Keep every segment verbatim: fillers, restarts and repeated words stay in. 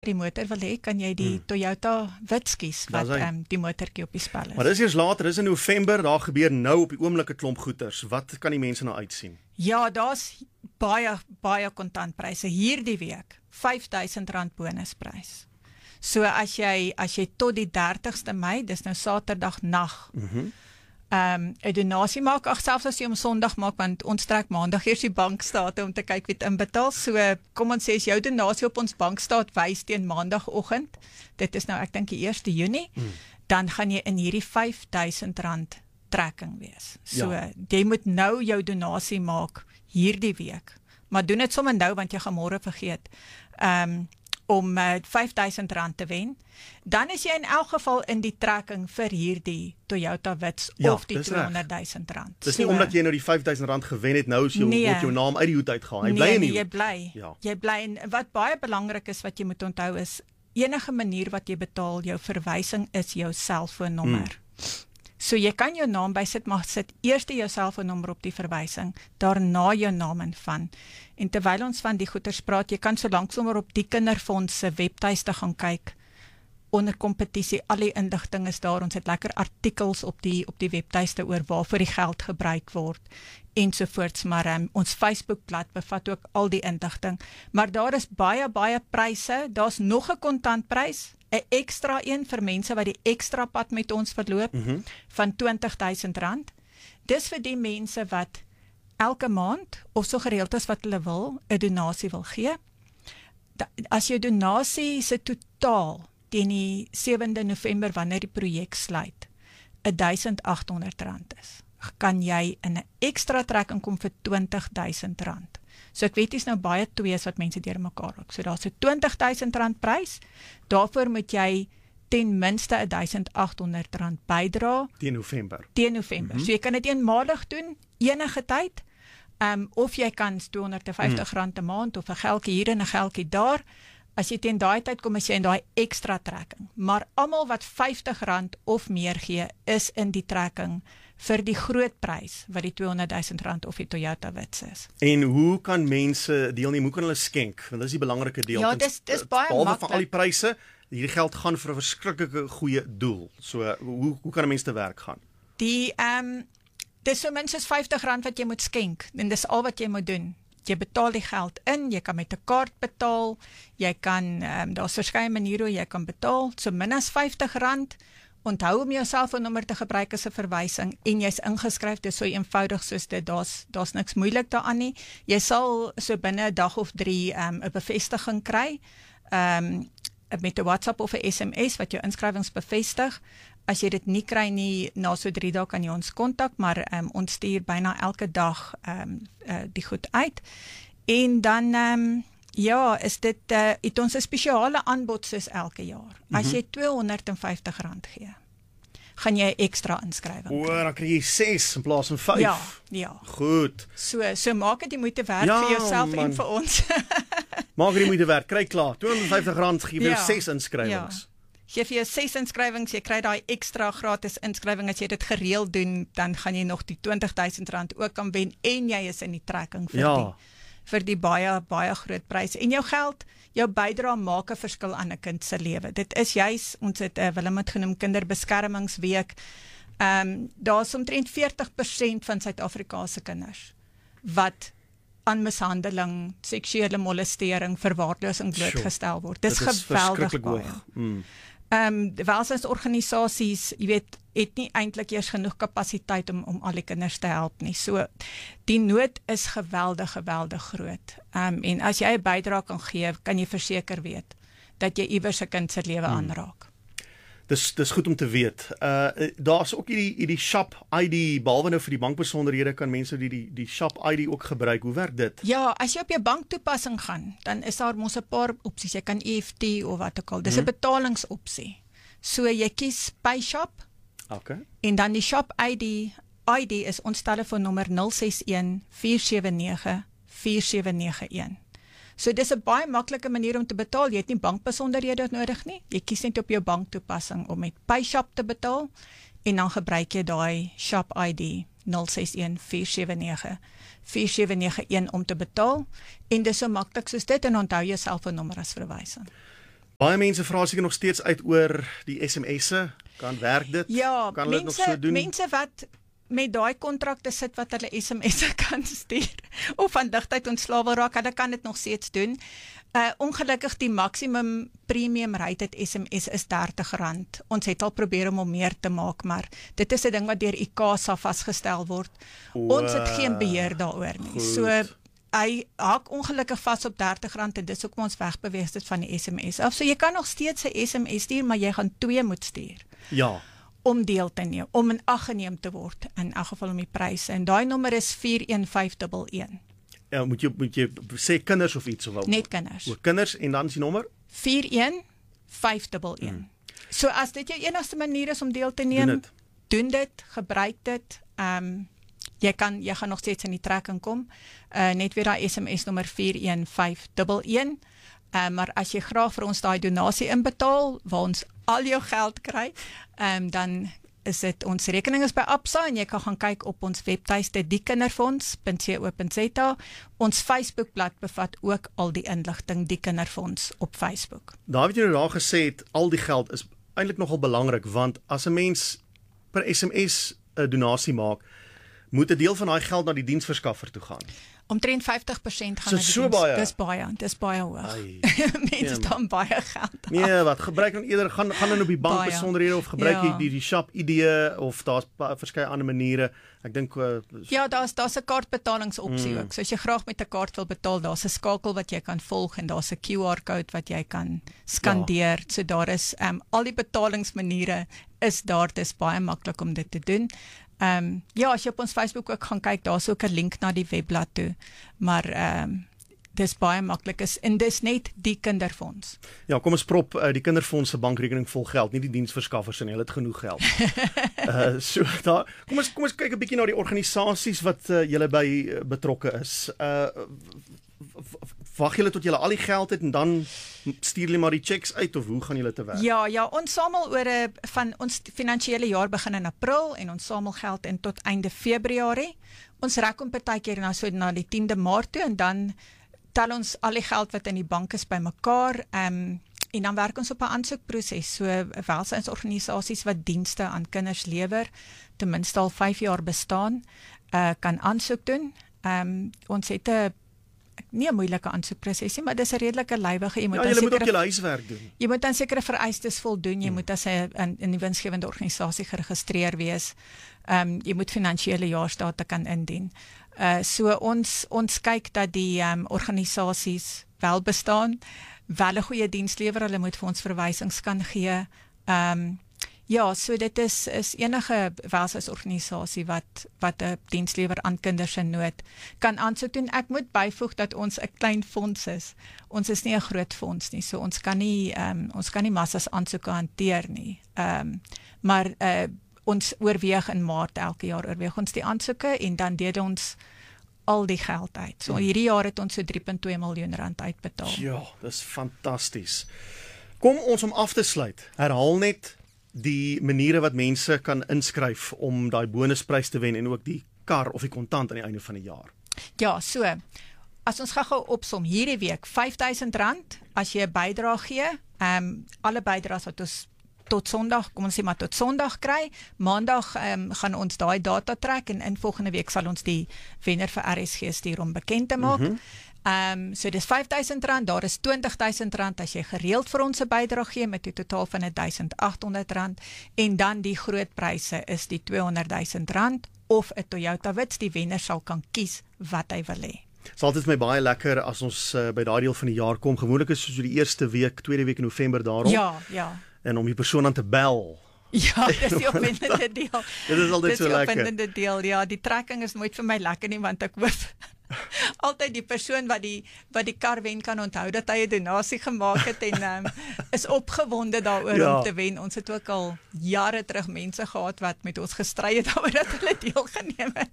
die motor wil hê, kan jy die hmm. Toyota Wits kies, wat um, die motortjie op die spel is. Maar dis eers later, dis in November, daar gebeur nou op die oomblik 'n klomp goeters. Wat kan die mense nou uitsien? Ja, daar's baie, baie kontantpryse. Hierdie week, vyf duisend rand bonusprys. So as jy, as jy tot die dertigste Mei, dis nou Saterdag nag, Mhm. Um, 'n donasie maak, ag selfs as jy om Sondag maak, want ons trek Maandag eers die bankstate om te kyk wie dit inbetaal, so kom ons sê as jou donasie op ons bankstaat wys teen Maandagoggend, dit is nou ek dink die eerste Junie, mm. dan gaan jy in hierdie vyf duisend rand trekking wees. So ja. Jy moet nou jou donasie maak hierdie week, maar doen dit sommer nou want jy gaan môre vergeet. Um, om uh, vyf duisend rand te wen, dan is jy in elk geval in die trekking vir hierdie Toyota Wits ja, of die tweehonderd duisend rand. Dis nie so, omdat jy nou die vyf duisend rand gewen het, nou is jou, nee, word jou naam uit die hoed uitgehaal. Hy nee, bly in die nee, jy hoed. bly. Ja. Jy bly, en wat baie belangrik is wat jy moet onthou is, enige manier wat jy betaal, jou verwysing is jou selfoonnommer. Hmm. So jy kan jou naam bysit, maar sit eers jou selfoonnommer op die verwysing, daarna jou naam in van. En terwyl ons van die goeters praat, jy kan so lank sommer op die kinderfonds se webtuiste gaan kyk, onder kompetisie, al die inligting is daar, ons het lekker artikels op die, op die webtuiste oor waarvoor die geld gebruik word, ensovoorts, maar um, ons Facebookblad bevat ook al die inligting, maar daar is baie, baie pryse, daar's nog 'n kontantprys, 'n ekstra een vir mense wat die ekstra pad met ons verloop, mm-hmm. van twintig duisend rand, dis vir die mense wat elke maand, of so gereeld as wat hulle wil, 'n donasie wil gee. Da, as jou donasie se totaal teen die sewende November, wanneer die projek sluit, duisend agt honderd rand is, kan jy in 'n ekstra trekking kom vir twintig duisend rand. So ek weet, is nou baie twees wat mense deur mekaar ook. So daar's 'n twintig duisend rand prys, daarvoor moet jy ten minste duisend agt honderd rand bydra. Teen November. Teen November. Mm-hmm. So jy kan dit eenmalig doen, enige tyd, um, of jy kan tweehonderd vyftig rand mm. 'n maand, of 'n geldjie hier en 'n geldjie daar. As jy teen daai tyd kom, is jy in daai ekstra trekking. Maar almal wat vyftig rand of meer gee, is in die trekking vir die groot prys, wat die tweehonderd duisend rand of die Toyota Wits is. En hoe kan mense deelneem, hoe kan hulle skenk? Want dis die belangrike deel. Ja, dis, dis baie behalwe maklik. van al die pryse, hierdie geld gaan vir 'n verskriklike goeie doel. So, hoe, hoe kan 'n mens te werk gaan? Die, um, dis so minstens vyftig rand wat jy moet skenk, en dis al wat jy moet doen. Jy betaal die geld in, jy kan met 'n kaart betaal, jy kan, um, daar's verskeie maniere hoe jy kan betaal, so min as vyftig rand, onthou om jou selfoonnommer te gebruik as 'n verwysing, en jy's ingeskryf, dis so eenvoudig soos dit, daar's, daar's niks moeilik daaraan nie, jy sal so binne 'n dag of drie 'n um, bevestiging kry, um, met 'n WhatsApp of 'n S M S, wat jou inskrywings bevestig. As jy dit nie kry nie, na so drie dae kan jy ons kontak, maar um, ons stuur byna elke dag um, uh, die goed uit. En dan, um, ja, is dit, uh, het ons 'n spesiale aanbod soos elke jaar. As jy tweehonderd vyftig rand gee, gaan jy ekstra inskrywing. O, dan kry jy ses in plaas van vyf. Ja, ja. Goed. So, so maak dit die moeite werd ja, vir jouself man. en vir ons. Maak dit die moeite werd, kry klaar. tweehonderd vyftig rand gee vir ja, jou ses inskrywings. Ja. Gee vir jou ses inskrywings, jy kry daai ekstra gratis inskrywing, as jy dit gereeld doen, dan gaan jy nog die twintig duisend rand ook kan wen, en jy is in die trekking vir ja. die, vir die baie, baie groot prys. En jou geld, jou bydrae maak 'n verskil aan 'n kind se lewe. Dit is juis, ons het uh, Willem het genoem, kinderbeskermingsweek, um, daar is omtrent veertig persent van Suid-Afrikaanse kinders, wat aan mishandeling, seksuele molestering, verwaarlosing blootgestel word. Dis geweldig baie. Mm. Um, welstandsorganisasies, jy weet, het nie eintlik eers genoeg kapasiteit om, om al die kinders te help nie. So, die nood is geweldig, geweldig groot. Um, en as jy 'n bydrae kan gee, kan jy verseker weet, dat jy iewers 'n kind se lewe mm. aanraak. Dis dis goed om te weet. Uh daar's ook hierdie hierdie Shop I D, behalwe nou vir die bankbesonderhede, kan mense die die die Shop I D ook gebruik. Hoe werk dit? Ja, as jy op jou banktoepassing gaan, dan is daar mos 'n paar opsies. Jy kan E F T of wat ook al. Dis 'n hmm. betalingsopsie. So jy kies PayShop. Okay. En dan die Shop I D, I D is ons telefoonnommer nul ses een vier sewe nege vier sewe nege een. So dis 'n baie maklike manier om te betaal. Jy het nie bankbesonderhede nodig nie. Jy kies net op jou banktoepassing om met PayShop te betaal, en dan gebruik jy daai Shop I D nul ses een vier sewe nege vier sewe nege een om te betaal, en dis so maklik soos dit, en onthou jou selfoonnommer as verwysing. Baie mense vra seker nog steeds uit oor die S M S'e. Kan werk dit? Ja, kan hulle dit nog so doen? Mense wat met daai kontrakte sit wat hulle S M S'e kan stuur of van digtheid ontslae wil raak, hulle kan dit nog steeds doen. Uh, ongelukkig die maksimum premium rate het S M S is dertig rand. Ons het al probeer om hom meer te maak, maar dit is 'n ding wat deur I C A S A vasgestel word. O, ons het geen beheer daaroor nie. Goed. So hy haak ongelukkig vas op dertig rand en dis hoekom ons wegbeweeg het van die S M S af. So jy kan nog steeds 'n S M S stuur, maar jy gaan twee moet stuur. Ja. Om deel te neem, om in ag geneem te word, in elk geval om die pryse. En daai nommer is vier een vyf een een. Ja, moet jy moet jy sê kinders of iets of wel? Net kinders. O, kinders en dan is die nommer vier een vyf een een. Hmm. So as dit jou enigste manier is om deel te neem, doen dit, doen dit gebruik dit. Ehm um, jy kan jy gaan nog steeds in die trekking kom. Uh, net weer daai S M S nommer vier een vyf een een. Uh, maar as jy graag vir ons daai donasie inbetaal waar ons al jou geld kry, um, dan is dit ons rekening is by Absa en jy kan gaan kyk op ons webtuiste die kinderfonds punt co punt za. Ons Facebookblad bevat ook al die inligting, die kinderfonds op Facebook. Daar het jy nou daar gesê het, al die geld is eintlik nogal belangrik, want as 'n mens per S M S 'n donasie maak, moet 'n deel van daai geld na die diensverskaffer toe gaan. Omtrent vyftig persent gaan so, na die so diens. baie. Dis baie, dis baie hoog. Mense nee, dan baie geld. Nee, wat gebruik dan eerder gaan gaan dan op die bank besonderhede of gebruik jy ja. die die shop idee of daar's verskeie ander maniere. Ek dink uh, ja, daar's daar's 'n kaartbetalingsopsie mm. ook. So as jy graag met 'n kaart wil betaal, daar's 'n skakel wat jy kan volg en daar's 'n Q R code wat jy kan skandeer. Ja. So daar is um, al die betalingsmaniere is daar, dis baie maklik om dit te doen. Ehm um, ja, as jy op ons Facebook ook gaan kyk, daar's ook 'n link na die webblad toe. Maar ehm um, dis baie maklik is en dis net die kinderfonds. Ja, kom ons prop uh, die kinderfonds se bankrekening vol geld, nie die diensverskaffers nie, hulle het genoeg geld. uh, so daar kom ons kom ons kyk 'n bietjie na die organisasies wat uh, julle by uh, betrokke is. Uh Wag julle tot julle al die geld het en dan stuur julle maar die checks uit of hoe gaan julle te werk? Ja, ja, ons samel oor 'n van ons finansiële jaar begin in April en ons samel geld in tot einde Februarie. Ons rek om partykeer na so na die tiende Maart toe en dan tel ons al die geld wat in die bank is bymekaar. Ehm um, en dan werk ons op 'n aansoekproses. So welsynsorganisasies wat dienste aan kinders lewer, ten minste al vyf jaar bestaan, uh, kan aansoek doen. Ehm um, ons het 'n nie 'n moeilike aansoekproses nie, maar dis 'n redelike lywige. Jy moet ja, dan jy moet sekere ook jou huiswerk doen. Jy moet dan sekere vereistes voldoen. Jy hmm. moet as 'n in, in die winsgewende organisasie geregistreer wees. Ehm um, jy moet finansiële jaarstate kan indien. Uh so ons ons kyk dat die ehm um, organisasies wel bestaan, wel 'n goeie diens lewer. Hulle moet vir ons verwysings kan gee. Ehm um, Ja, so dit is is enige welsynsorganisasie wat wat 'n diens lewer aan kinders in nood kan aansoek doen. Ek moet byvoeg dat ons 'n klein fonds is. Ons is nie 'n groot fonds nie, so ons kan nie ehm um, ons kan nie massas aansoeke hanteer nie. Ehm um, maar uh, ons oorweeg in Maart elke jaar oorweeg ons die aansoeke en dan deel ons al die geld uit. So hierdie jaar het ons so drie komma twee miljoen rand uitbetaal. Ja, dis fantasties. Kom ons om af te sluit. Herhaal net die maniere wat mense kan inskryf om daai bonusprys te wen en ook die kar of die kontant aan die einde van die jaar. Ja, so as ons gou-gou opsom hierdie week vyf duisend rand as jy 'n bydrae gee, ehm um, alle bydraes wat ons tot Sondag, kom ons sê maar tot Sondag kry. Maandag um, gaan ons daai data trek en in volgende week sal ons die wenner vir R S G stuur om bekend te maak. Mm-hmm. Um, so dis vyf duisend rand, daar is twintig duisend rand as jy gereeld vir ons 'n bydrae gee met 'n totaal van duisend agt honderd rand en dan die groot pryse is die tweehonderd duisend rand of 'n Toyota Wits. Die wenner sal kan kies wat hy wil hê. Dit is altyd my baie lekker as ons uh, by daai deel van die jaar kom. Gewoonlik is so die eerste week, tweede week in November daarop. Ja, ja. En om die persoon aan te bel. Ja, dis die opwindende deel. Dit is altyd so lekker. Dis die opwindende deel. Ja, die trekking is nooit vir my lekker nie want ek hoop altyd die persoon wat die wat die kar wen kan onthou dat hy 'n donasie gemaak het en um, is opgewonde daaroor ja. om te wen. Ons het ook al jare terug mense gehad wat met ons gestry het daaroor dat hulle deelgeneem het.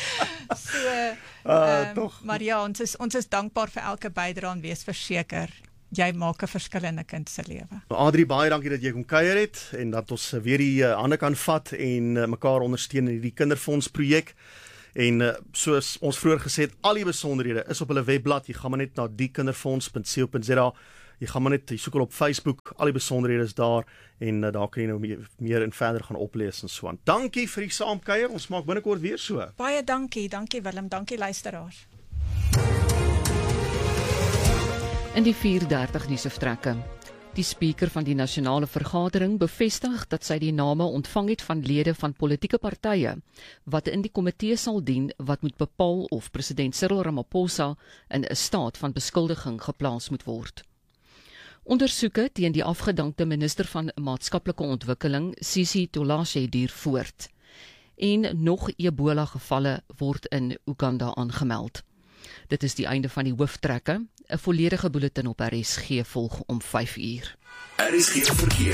so, uh, um, maar ja, ons is ons is dankbaar vir elke bydrae en wees verseker jy maak 'n verskil in 'n kind se lewe. Adri, baie dankie dat jy kom kuier het en dat ons weer die uh, hande kan vat en uh, mekaar ondersteun in hierdie kinderfonds projek. En uh, soos ons vroeër gesê het, al die besonderhede is op hulle webblad. Jy gaan maar net na die kinderfonds punt co punt za. jy gaan maar net, jy soek al op Facebook, al die besonderhede is daar, en uh, daar kan jy nou meer, meer en verder gaan oplees en so aan. Dankie vir die saamkuier, ons maak binnekort weer so. Baie dankie, dankie Willem, dankie luisteraars. In die vier dertig nuusvertrekke. Die spreker van die nasionale vergadering bevestig dat sy die name ontvang het van lede van politieke partye wat in die komitee sal dien wat moet bepaal of president Cyril Ramaphosa in 'n staat van beskuldiging geplaas moet word. Ondersoeke teen die afgedankte minister van maatskaplike ontwikkeling, Sisi Tolashe, duur voort. En nog Ebola gevalle word in Uganda aangemeld. Dit is die einde van die hooftrekke. 'n Volledige bulletin op R S G volg om vyf uur. R S G verkeer.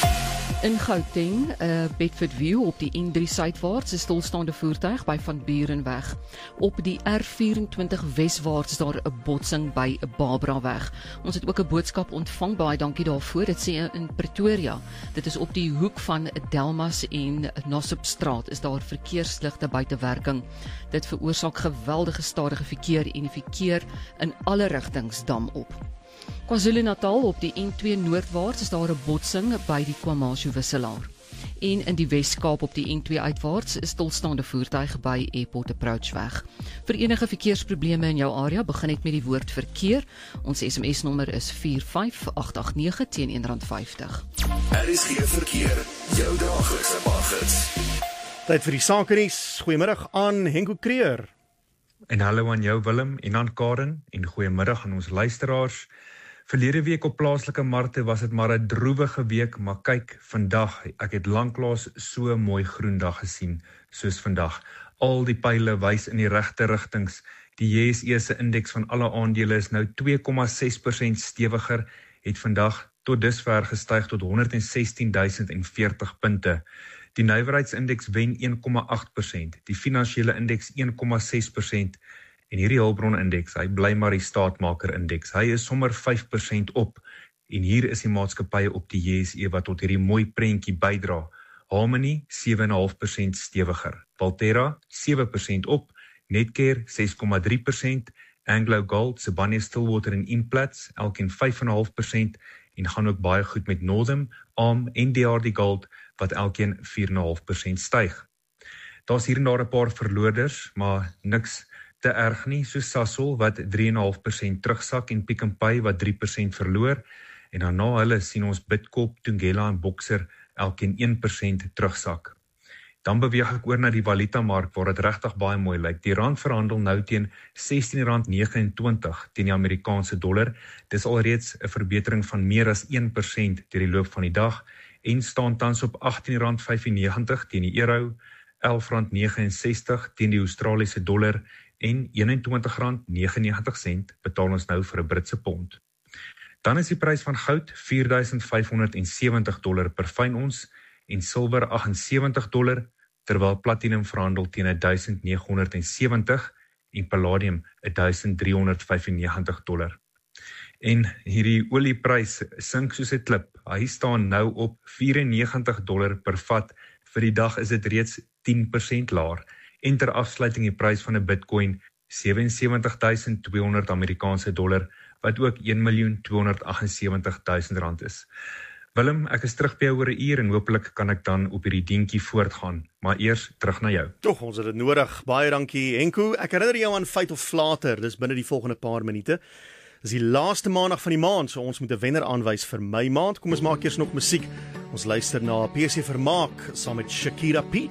In Gauteng, uh, Bedfordview op die N drie suidwaarts, 'n stilstaande voertuig by Van Burenweg. Op die R vyf-en-twintig weswaarts daar 'n botsing by Babraweg. Ons het ook 'n boodskap ontvang, baie dankie daarvoor. Dit sê in Pretoria. Dit is op die hoek van Delmas en Nassopstraat is daar verkeersligte buite werking. Dit veroorsaak geweldige stadige verkeer en die verkeer in alle rigtings dam op. KwaZulu-Natal op die N twee noordwaarts is daar 'n botsing by die KwaMashu wisselaar. En in die Wes-Kaap op die N twee uitwaarts is stilstaande voertuig by Airport Approachweg. Vir enige verkeersprobleme in jou area, begin net met die woord verkeer. Ons S M S-nommer is vier vyf agt agt nege teen R een vyftig. R S G verkeer, jou daaglikse baggies. Tyd vir die sakenuus. Goeiemiddag aan Henko Kreer. En hallo aan jou Willem en aan Karen en goeiemiddag aan ons luisteraars. Verlede week op plaaslike markte was dit maar 'n droewige week, maar kyk, vandag, ek het lanklaas so 'n mooi groen dag gesien soos vandag. Al die pile wys in die regte rigtings. Die J S E se indeks van alle aandele is nou twee komma ses persent stewiger, het vandag tot dusver gestyg tot honderd en sestien duisend veertig punte. Die nywerheidsindeks wen een komma agt persent, die finansiële indeks een komma ses persent en hierdie hulpbronindeks, hy bly maar die staatmaker-indeks. Hy is sommer vyf persent op en hier is die maatskappye op die J S E wat tot hierdie mooi prentjie bydra. Harmony sewe komma vyf persent stewiger, Valterra sewe persent op, Netcare ses komma drie persent, Anglo Gold, Sibanye-Stillwater en Implats elkeen vyf komma vyf persent en gaan ook baie goed met Northam, A R M en D R D Gold wat elkeen vier komma vyf persent styg. Daar's hier en daar 'n paar verloorders, maar niks te erg nie, soos Sasol wat drie komma vyf persent terugsak en Pick n Pay wat drie persent verloor en dan na hulle sien ons Bidcorp, Thungela en Boxer elkeen een persent terugsak. Dan beweeg ek oor na die valutamark waar dit regtig baie mooi lyk. Die rand verhandel nou teen sestien rand negenentwintig teen die Amerikaanse dollar. Dis alreeds 'n verbetering van meer as een persent deur die loop van die dag en staan tans op agttien rand vyfennegentig teen die euro, elf rand negenensestig teen die Australiese dollar en eenentwintig rand negenennegentig betaal ons nou vir 'n Britse pond. Dan is die prys van goud vier duisend vyfhonderd sewentig dollar per fyn ons en silwer agt en sewentig dollar, terwyl platinum verhandel teen duisend negenhonderd sewentig en palladium duisend driehonderd vyfennegentig dollar. En hierdie olieprys sink soos 'n klip. Hy staan nou op vyfennegentig dollar per vat. Vir die dag is dit reeds tien persent laer. En ter afsluiting die prys van 'n Bitcoin sewe en sewentig duisend tweehonderd Amerikaanse dollar, wat ook een miljoen tweehonderd agt en sewentig duisend rand is. Willem, ek is terug by jou oor 'n uur en hopelik kan ek dan op hierdie dientjie voortgaan. Maar eers terug na jou. Tog, ons het dit nodig. Baie dankie, Henko. Ek herinner jou aan Feit of Flater. Dis binne die volgende paar minute. Dis die laaste maandag van die maand, so ons moet 'n wenner aanwys vir my maand. Kom ons maak eers nog musiek. Ons luister na P C Vermaak saam met Shakira P.